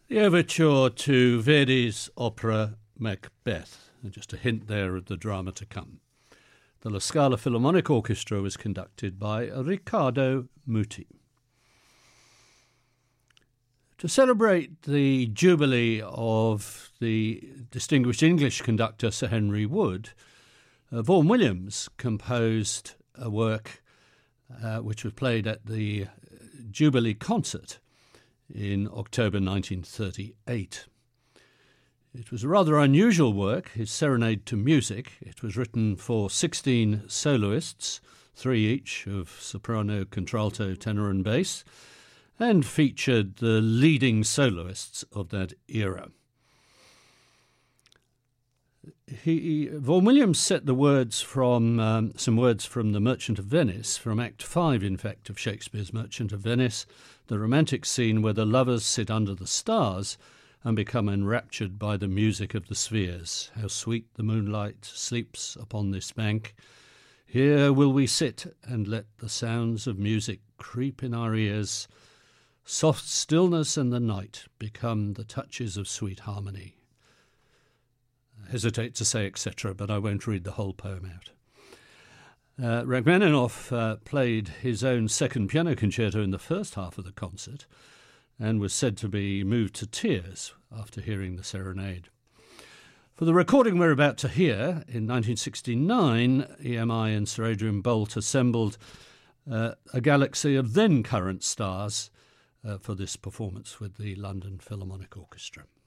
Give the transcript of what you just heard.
The overture to Verdi's opera Macbeth. Just a hint there of the drama to come. The La Scala Philharmonic Orchestra was conducted by Riccardo Muti. To celebrate the jubilee of the distinguished English conductor Sir Henry Wood, Vaughan Williams composed a work which was played at the Jubilee Concert in October 1938. It was a rather unusual work, his Serenade to Music. It was written for 16 soloists, 3 each of soprano, contralto, tenor and bass, and featured the leading soloists of that era. Vaughan Williams set the words from some words from The Merchant of Venice, from Act 5, in fact, of Shakespeare's Merchant of Venice, the romantic scene where the lovers sit under the stars and become enraptured by the music of the spheres. How sweet the moonlight sleeps upon this bank. Here will we sit and let the sounds of music creep in our ears. Soft stillness and the night become the touches of sweet harmony. I hesitate to say etc., but I won't read the whole poem out. Rachmaninoff played his own second piano concerto in the first half of the concert and was said to be moved to tears after hearing the serenade. For the recording we're about to hear, in 1969, EMI and Sir Adrian Boult assembled a galaxy of then-current stars for this performance with the London Philharmonic Orchestra.